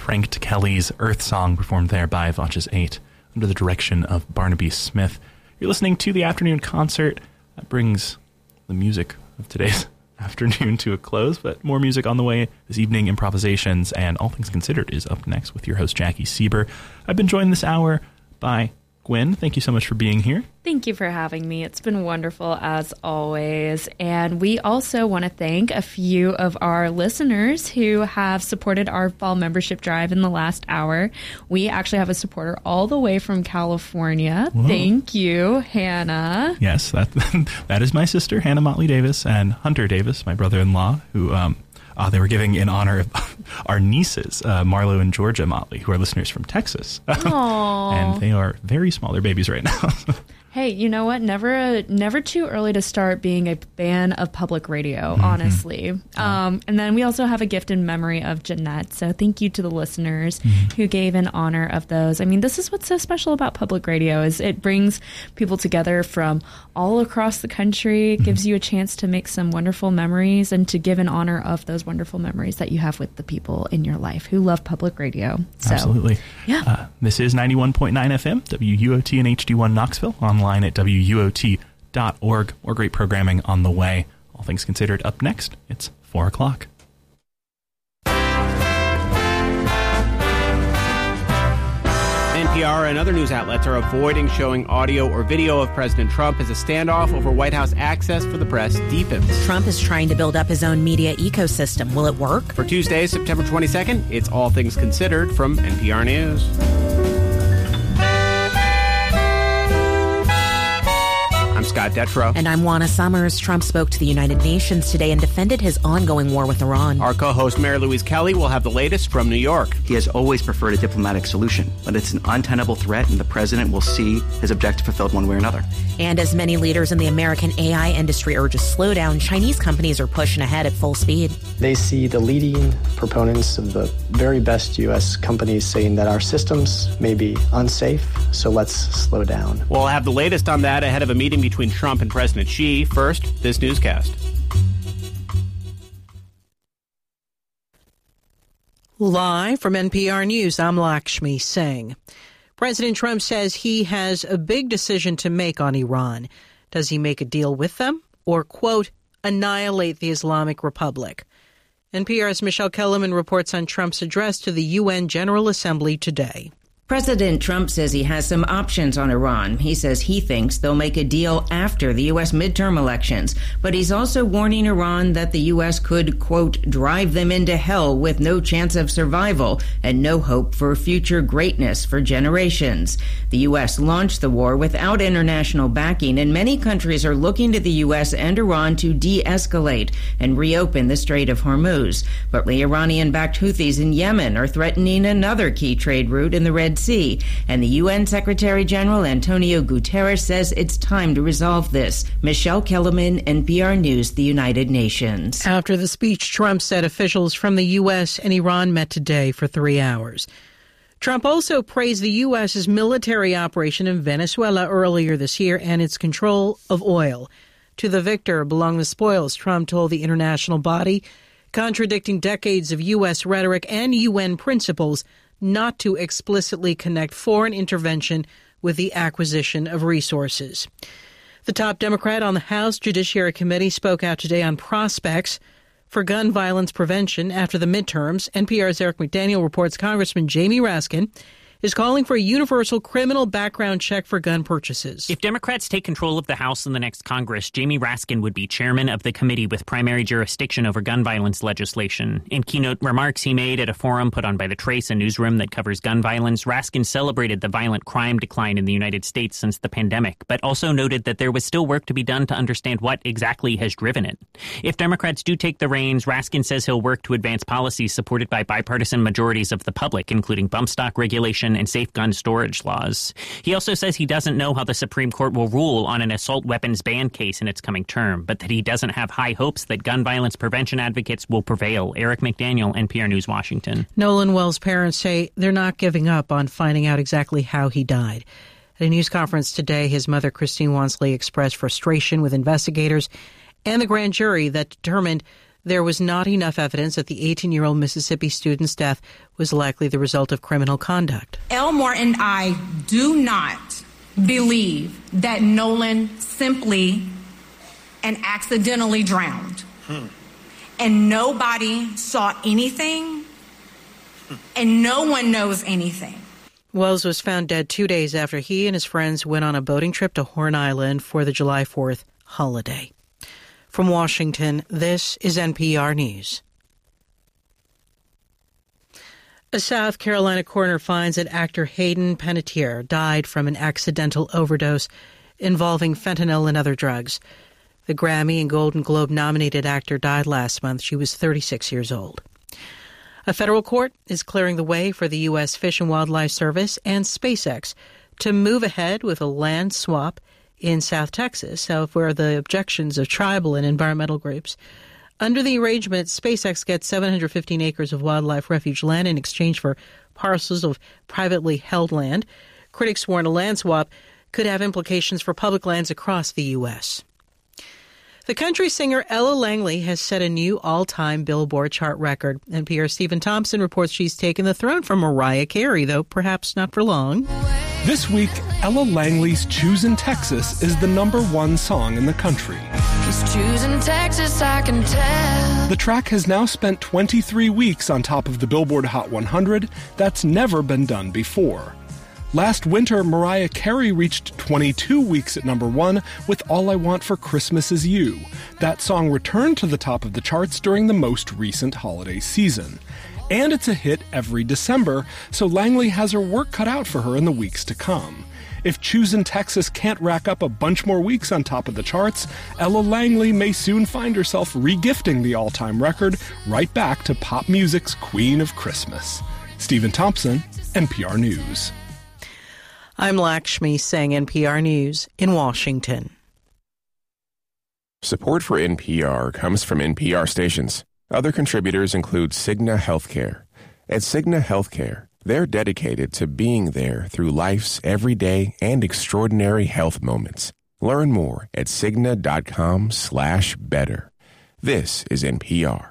Frank Kelly's Earth Song, performed there by Voces 8 under the direction of Barnaby Smith. You're listening to the afternoon concert. That brings the music of today's afternoon to a close, but more music on the way this evening. Improvisations and All Things Considered is up next with your host, Jackie Sieber. I've been joined this hour by Gwen. Thank you so much for being here. Thank you for having me. It's been wonderful as always. And we also want to thank a few of our listeners who have supported our fall membership drive in the last hour. We actually have a supporter all the way from California. Whoa. Thank you, Hannah. Yes, that is my sister, Hannah Motley Davis, and Hunter Davis, my brother-in-law, who they were giving in honor of our nieces, Marlo and Georgia Motley, who are listeners from Texas. And they are very small. They're babies right now. Hey, you know what? Never too early to start being a fan of public radio, honestly. And then we also have a gift in memory of Jeanette. So thank you to the listeners who gave in honor of those. I mean, this is what's so special about public radio is it brings people together from all across the country. It gives you a chance to make some wonderful memories and to give in honor of those wonderful memories that you have with the people in your life who love public radio. So, absolutely. Yeah. This is 91.9 FM, WUOT and HD1 Knoxville, online at WUOT.org. More great programming on the way. All Things Considered up next. It's 4 o'clock. NPR and other news outlets are avoiding showing audio or video of President Trump as a standoff over White House access for the press deepens. Trump is trying to build up his own media ecosystem. Will it work? For Tuesday, September 22nd, it's All Things Considered from NPR News. I'm Scott Detrow. And I'm Juana Summers. Trump spoke to the United Nations today and defended his ongoing war with Iran. Our co-host Mary Louise Kelly will have the latest from New York. He has always preferred a diplomatic solution, but it's an untenable threat, and the president will see his objective fulfilled one way or another. And as many leaders in the American AI industry urge a slowdown, Chinese companies are pushing ahead at full speed. They see the leading proponents of the very best U.S. companies saying that our systems may be unsafe, so let's slow down. We'll have the latest on that ahead of a meeting between Trump and President Xi. First, this newscast. Live from NPR News, I'm Lakshmi Singh. President Trump says he has a big decision to make on Iran. Does he make a deal with them or, quote, annihilate the Islamic Republic? NPR's Michelle Kellerman reports on Trump's address to the UN General Assembly today. President Trump says he has some options on Iran. He says he thinks they'll make a deal after the U.S. midterm elections. But he's also warning Iran that the U.S. could, quote, drive them into hell with no chance of survival and no hope for future greatness for generations. The U.S. launched the war without international backing, and many countries are looking to the U.S. and Iran to de-escalate and reopen the Strait of Hormuz. But the Iranian-backed Houthis in Yemen are threatening another key trade route in the Red Sea, and the UN Secretary General Antonio Guterres says it's time to resolve this. Michelle Kellerman, NPR News, the United Nations. After the speech, Trump said officials from the U.S. and Iran met today for 3 hours. Trump also praised the U.S.'s military operation in Venezuela earlier this year and its control of oil. To the victor belong the spoils, Trump told the international body, contradicting decades of U.S. rhetoric and UN principles not to explicitly connect foreign intervention with the acquisition of resources. The top Democrat on the House Judiciary Committee spoke out today on prospects for gun violence prevention after the midterms. NPR's Eric McDaniel reports Congressman Jamie Raskin is calling for a universal criminal background check for gun purchases. If Democrats take control of the House in the next Congress, Jamie Raskin would be chairman of the committee with primary jurisdiction over gun violence legislation. In keynote remarks he made at a forum put on by The Trace, a newsroom that covers gun violence, Raskin celebrated the violent crime decline in the United States since the pandemic, but also noted that there was still work to be done to understand what exactly has driven it. If Democrats do take the reins, Raskin says he'll work to advance policies supported by bipartisan majorities of the public, including bump stock regulation and safe gun storage laws. He also says he doesn't know how the Supreme Court will rule on an assault weapons ban case in its coming term, but that he doesn't have high hopes that gun violence prevention advocates will prevail. Eric McDaniel, NPR News, Washington. Nolan Wells' parents say they're not giving up on finding out exactly how he died. At a news conference today, his mother, Christine Wansley, expressed frustration with investigators and the grand jury that determined there was not enough evidence that the 18-year-old Mississippi student's death was likely the result of criminal conduct. Elmore and I do not believe that Nolan simply and accidentally drowned. And nobody saw anything, and no one knows anything. Wells was found dead 2 days after he and his friends went on a boating trip to Horn Island for the July 4th holiday. From Washington, this is NPR News. A South Carolina coroner finds that actor Hayden Panettiere died from an accidental overdose involving fentanyl and other drugs. The Grammy and Golden Globe-nominated actor died last month. She was 36 years old. A federal court is clearing the way for the U.S. Fish and Wildlife Service and SpaceX to move ahead with a land swap in South Texas, where the objections of tribal and environmental groups. Under the arrangement, SpaceX gets 715 acres of wildlife refuge land in exchange for parcels of privately held land. Critics warn a land swap could have implications for public lands across the U.S. The country singer Ella Langley has set a new all-time Billboard chart record. NPR's Stephen Thompson reports she's taken the throne from Mariah Carey, though perhaps not for long. This week, Ella Langley's Choosin' Texas is the #1 song in the country. Choosing Texas, I can tell. The track has now spent 23 weeks on top of the Billboard Hot 100. That's never been done before. Last winter, Mariah Carey reached 22 weeks at #1 with All I Want for Christmas Is You. That song returned to the top of the charts during the most recent holiday season. And it's a hit every December, so Langley has her work cut out for her in the weeks to come. If Choosin' Texas can't rack up a bunch more weeks on top of the charts, Ella Langley may soon find herself regifting the all-time record right back to pop music's Queen of Christmas. Stephen Thompson, NPR News. I'm Lakshmi Singh, NPR News in Washington. Support for NPR comes from NPR stations. Other contributors include Cigna Healthcare. At Cigna Healthcare, they're dedicated to being there through life's everyday and extraordinary health moments. Learn more at Cigna.com/better. This is NPR.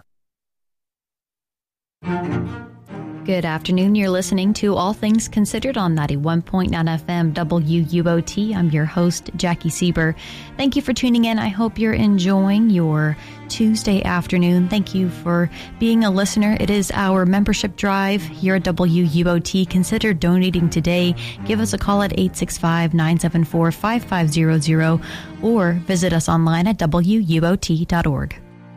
Good afternoon. You're listening to All Things Considered on 91.9 FM WUOT. I'm your host, Jackie Sieber. Thank you for tuning in. I hope you're enjoying your Tuesday afternoon. Thank you for being a listener. It is our membership drive here at WUOT. Consider donating today. Give us a call at 865-974-5500 or visit us online at WUOT.org.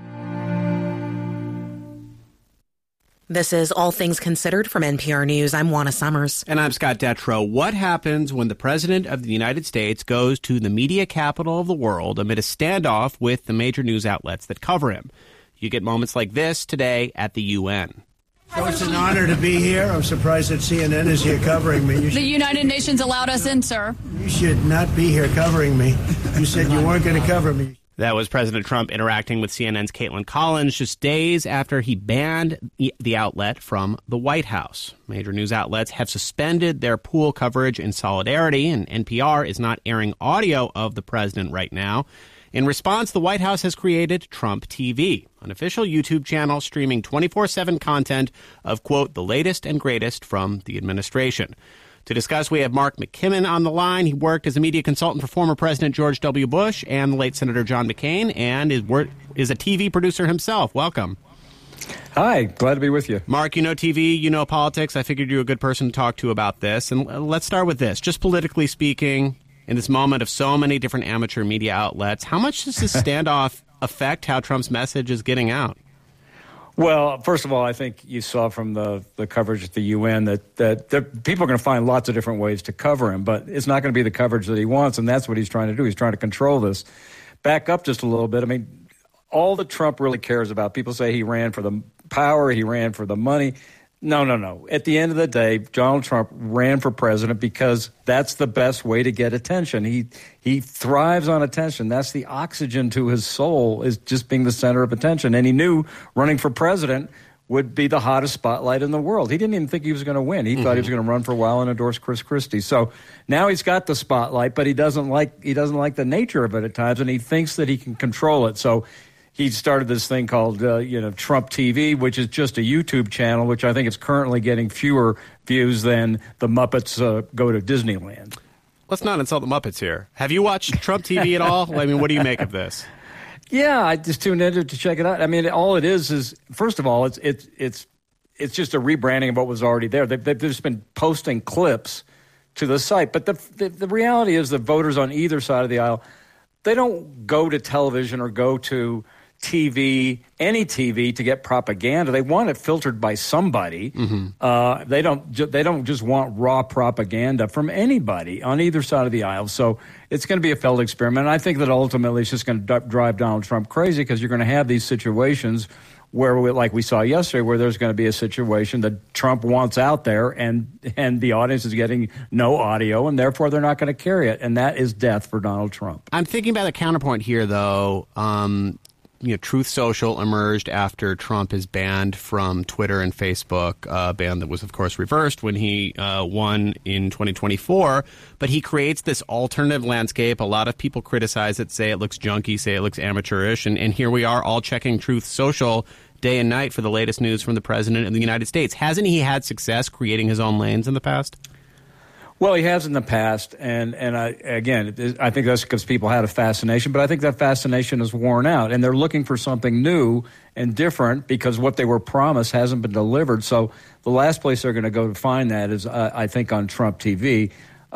This is All Things Considered from NPR News. I'm Juana Summers. And I'm Scott Detrow. What happens when the President of the United States goes to the media capital of the world amid a standoff with the major news outlets that cover him? You get moments like this today at the UN. So it's an honor to be here. I'm surprised that CNN is here covering me. The United Nations allowed us in, sir. You should not be here covering me. You said you weren't going to cover me. That was President Trump interacting with CNN's Caitlin Collins just days after he banned the outlet from the White House. Major news outlets have suspended their pool coverage in solidarity, and NPR is not airing audio of the president right now. In response, the White House has created Trump TV, an official YouTube channel streaming 24/7 content of, quote, the latest and greatest from the administration. To discuss, we have Mark McKimmon on the line. He worked as a media consultant for former President George W. Bush and the late Senator John McCain, and is a TV producer himself. Welcome. Hi, glad to be with you. Mark, you know TV, you know politics. I figured you're a good person to talk to about this. And let's start with this. Just politically speaking, in this moment of so many different amateur media outlets, how much does this standoff affect how Trump's message is getting out? Well, first of all, I think you saw from the coverage at the UN that people are going to find lots of different ways to cover him, but it's not going to be the coverage that he wants, and that's what he's trying to do. He's trying to control this. Back up just a little bit. I mean, all that Trump really cares about, people say he ran for the power, he ran for the money. No. At the end of the day, Donald Trump ran for president because that's the best way to get attention. He thrives on attention. That's the oxygen to his soul, is just being the center of attention. And he knew running for president would be the hottest spotlight in the world. He didn't even think he was going to win. He thought he was going to run for a while and endorse Chris Christie. So now he's got the spotlight, but he doesn't like the nature of it at times, and he thinks that he can control it. So he started this thing called, Trump TV, which is just a YouTube channel, which I think is currently getting fewer views than the Muppets go to Disneyland. Let's not insult the Muppets here. Have you watched Trump TV at all? I mean, what do you make of this? Yeah, I just tuned in to check it out. I mean, all it is first of all, it's just a rebranding of what was already there. They've just been posting clips to the site. But the reality is that voters on either side of the aisle, they don't go to television or go to TV, any TV, to get propaganda. They want it filtered by somebody. Mm-hmm. They don't just want raw propaganda from anybody on either side of the aisle. So it's going to be a failed experiment. And I think that ultimately it's just going to drive Donald Trump crazy, because you're going to have these situations where, like we saw yesterday, where there's going to be a situation that Trump wants out there, and the audience is getting no audio, and therefore they're not going to carry it. And that is death for Donald Trump. I'm thinking about a counterpoint here, though. Truth Social emerged after Trump is banned from Twitter and Facebook, a ban that was, of course, reversed when he won in 2024. But he creates this alternative landscape. A lot of people criticize it, say it looks junky, say it looks amateurish. And here we are all checking Truth Social day and night for the latest news from the president of the United States. Hasn't he had success creating his own lanes in the past? Well, he has in the past, and I think that's because people had a fascination, but I think that fascination is worn out, and they're looking for something new and different because what they were promised hasn't been delivered. So the last place they're going to go to find that is, I think, on Trump TV.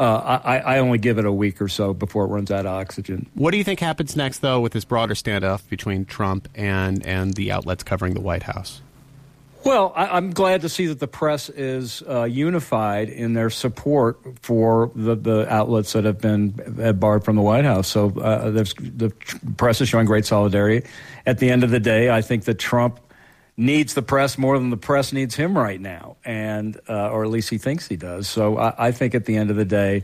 I only give it a week or so before it runs out of oxygen. What do you think happens next, though, with this broader standoff between Trump and the outlets covering the White House? Well, I'm glad to see that the press is unified in their support for the outlets that have been barred from the White House. So the press is showing great solidarity. At the end of the day, I think that Trump needs the press more than the press needs him right now, and or at least he thinks he does. So I think at the end of the day,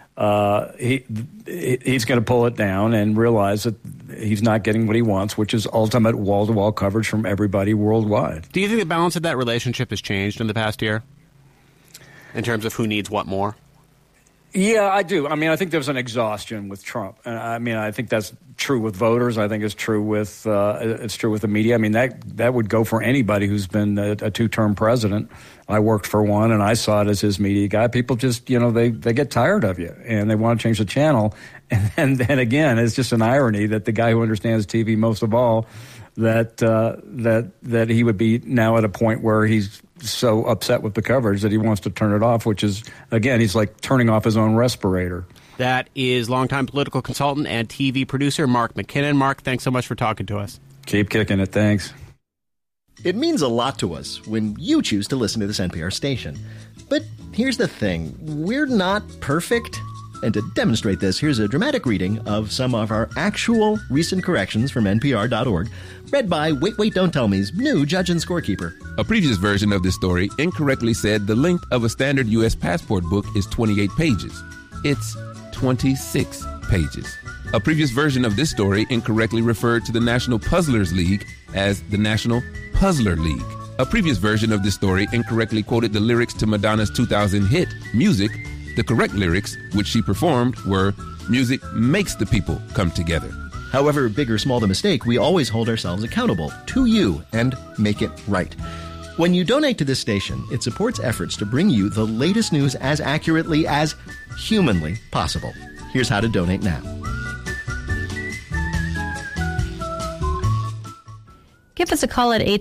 he's going to pull it down and realize that he's not getting what he wants, which is ultimate wall-to-wall coverage from everybody worldwide. Do you think the balance of that relationship has changed in the past year in terms of who needs what more? Yeah, I do. I mean, I think there's an exhaustion with Trump. I mean, I think that's true with voters. I think it's true with the media. I mean, that would go for anybody who's been a two-term president. I worked for one, and I saw it as his media guy. People just, they get tired of you, and they want to change the channel. And then again, it's just an irony that the guy who understands TV most of all, that he would be now at a point where he's so upset with the coverage that he wants to turn it off, which is, again, he's like turning off his own respirator. That is longtime political consultant and TV producer Mark McKinnon. Mark, thanks so much for talking to us. Keep kicking it. Thanks. It means a lot to us when you choose to listen to this NPR station. But here's the thing. We're not perfect. And to demonstrate this, here's a dramatic reading of some of our actual recent corrections from NPR.org, read by Wait, Wait, Don't Tell Me's new judge and scorekeeper. A previous version of this story incorrectly said the length of a standard U.S. passport book is 28 pages. It's 26 pages. A previous version of this story incorrectly referred to the National Puzzlers League as the National Puzzler League. A previous version of this story incorrectly quoted the lyrics to Madonna's 2000 hit, Music. The correct lyrics, which she performed, were, "Music makes the people come together." However big or small the mistake, we always hold ourselves accountable to you and make it right. When you donate to this station, it supports efforts to bring you the latest news as accurately as humanly possible. Here's how to donate now. Give us a call at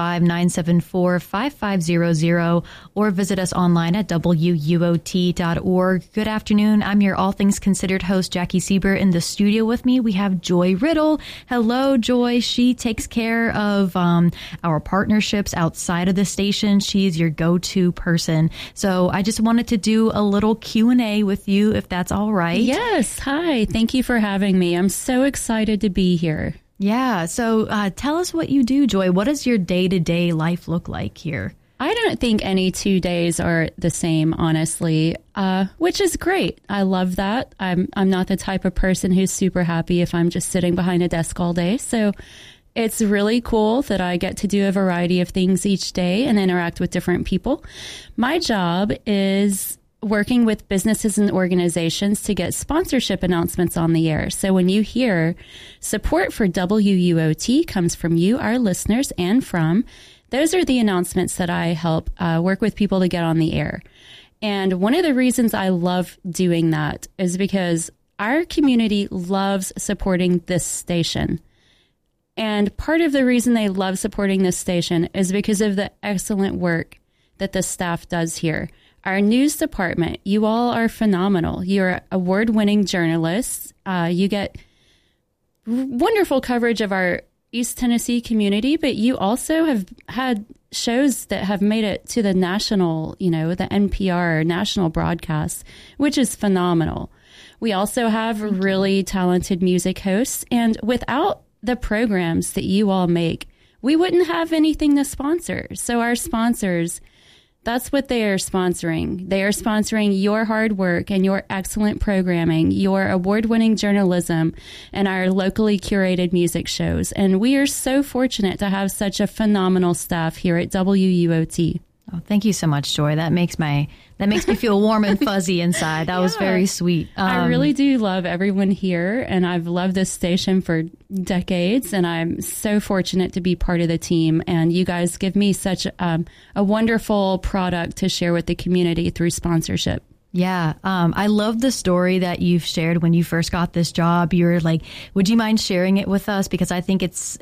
865-974-5500 or visit us online at WUOT.org. Good afternoon. I'm your All Things Considered host, Jackie Sieber. In the studio with me, we have Joy Riddle. Hello, Joy. She takes care of our partnerships outside of the station. She's your go-to person. So I just wanted to do a little Q&A with you, if that's all right. Yes. Hi. Thank you for having me. I'm so excited to be here. Yeah. So tell us what you do, Joy. What does your day-to-day life look like here? I don't think any 2 days are the same, honestly, which is great. I love that. I'm not the type of person who's super happy if I'm just sitting behind a desk all day. So it's really cool that I get to do a variety of things each day and interact with different people. My job is working with businesses and organizations to get sponsorship announcements on the air. So when you hear support for WUOT comes from you, our listeners, and from, those are the announcements that I help work with people to get on the air. And one of the reasons I love doing that is because our community loves supporting this station. And part of the reason they love supporting this station is because of the excellent work that the staff does here. Our news department, you all are phenomenal. You're award-winning journalists. You get wonderful coverage of our East Tennessee community, but you also have had shows that have made it to the national, the NPR national broadcasts, which is phenomenal. We also have really talented music hosts, and without the programs that you all make, we wouldn't have anything to sponsor. So our sponsors, that's what they are sponsoring. They are sponsoring your hard work and your excellent programming, your award-winning journalism, and our locally curated music shows. And we are so fortunate to have such a phenomenal staff here at WUOT. Oh, thank you so much, Joy. That makes me feel warm and fuzzy inside. That was very sweet. I really do love everyone here, and I've loved this station for decades, and I'm so fortunate to be part of the team. And you guys give me such a wonderful product to share with the community through sponsorship. Yeah. I love the story that you've shared when you first got this job. You were like, would you mind sharing it with us? Because I think it's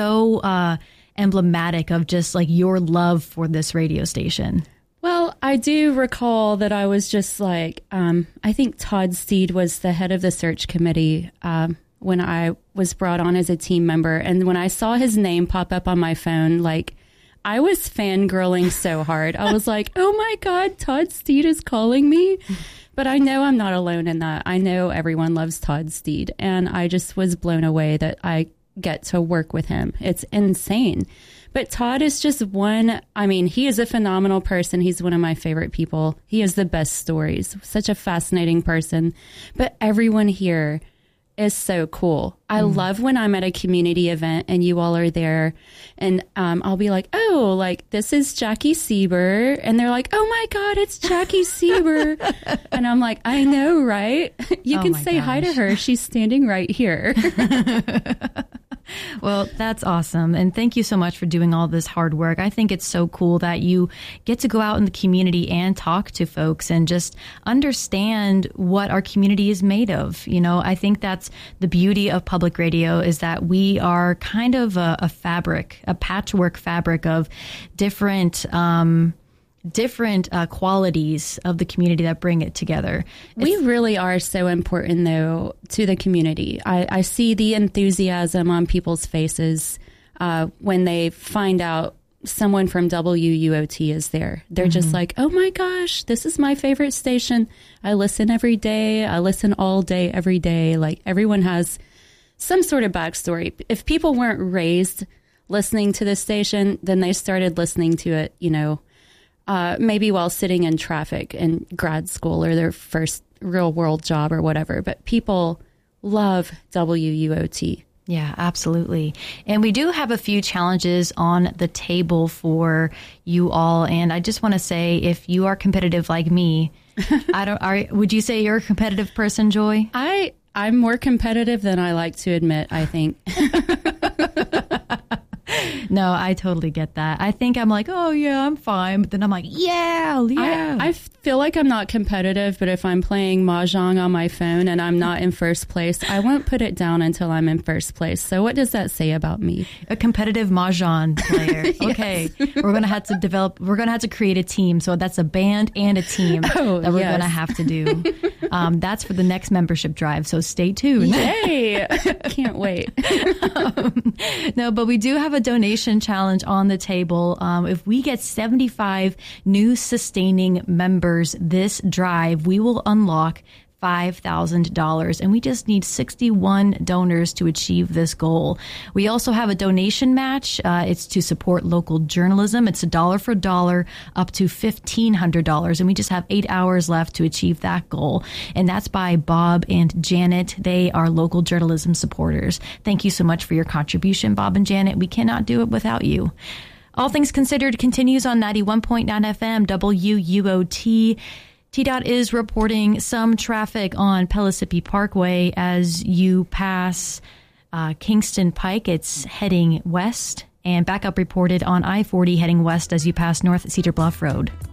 so emblematic of just like your love for this radio station. Well, I do recall that I was just like, I think Todd Steed was the head of the search committee when I was brought on as a team member. And when I saw his name pop up on my phone, like, I was fangirling so hard. I was like, oh my God, Todd Steed is calling me. But I know I'm not alone in that. I know everyone loves Todd Steed. And I just was blown away that I get to work with him. It's insane. But Todd is just he is a phenomenal person. He's one of my favorite people. He has the best stories. Such a fascinating person. But everyone here is so cool. I love when I'm at a community event and you all are there, and I'll be like, oh, like, this is Jackie Sieber. And they're like, oh my God, it's Jackie Sieber. And I'm like, I know, right? You can say hi to her. She's standing right here. Well, that's awesome. And thank you so much for doing all this hard work. I think it's so cool that you get to go out in the community and talk to folks and just understand what our community is made of. I think that's the beauty of public radio, is that we are kind of a fabric, a patchwork fabric of different qualities of the community that bring it together. We really are so important, though, to the community. I see the enthusiasm on people's faces when they find out someone from WUOT is there. They're just like, oh my gosh, this is my favorite station. I listen every day. I listen all day, every day. Like, everyone has some sort of backstory. If people weren't raised listening to this station, then they started listening to it, maybe while sitting in traffic in grad school or their first real world job or whatever. But people love WUOT. Yeah, absolutely. And we do have a few challenges on the table for you all. And I just want to say, if you are competitive like me, would you say you're a competitive person, Joy? I'm more competitive than I like to admit, I think. No, I totally get that. I think I'm like, oh, yeah, I'm fine. But then I'm like, yeah. I feel like I'm not competitive, but if I'm playing Mahjong on my phone and I'm not in first place, I won't put it down until I'm in first place. So what does that say about me? A competitive Mahjong player. Yes. Okay. We're going to have to create a team. So that's a band and a team that we're going to have to do. That's for the next membership drive. So stay tuned. Yay. Can't wait. No, but we do have a donation challenge on the table. If we get 75 new sustaining members this drive, we will unlock $5,000, and we just need 61 donors to achieve this goal. We also have a donation match. It's to support local journalism. It's $1 for $1 up to $1,500, and we just have 8 hours left to achieve that goal. And that's by Bob and Janet. They are local journalism supporters. Thank you so much for your contribution, Bob and Janet. We cannot do it without you. All Things Considered continues on 91.9 FM WUOT. TDOT is reporting some traffic on Pellissippi Parkway as you pass Kingston Pike. It's heading west, and backup reported on I-40 heading west as you pass North Cedar Bluff Road.